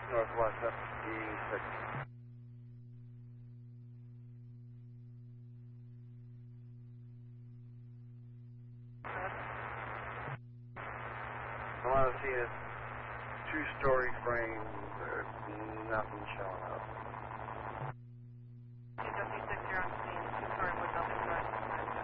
Northwest 56. I want to see a two-story frame. There's nothing showing up.